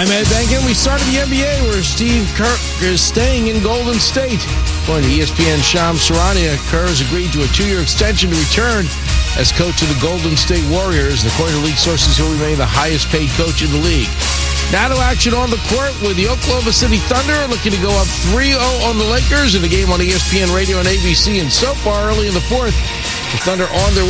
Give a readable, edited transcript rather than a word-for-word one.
I'm Ed Benkin. We started the NBA where Steve Kerr is staying in Golden State. According to ESPN Shams Charania, Kerr has agreed to a 2-year extension to return as coach of the Golden State Warriors. And according to league sources, he'll remain the highest paid coach in the league. Now to action on the court with the Oklahoma City Thunder looking to go up 3-0 on the Lakers in the game on ESPN Radio and ABC. And so far early in the fourth, the Thunder on their way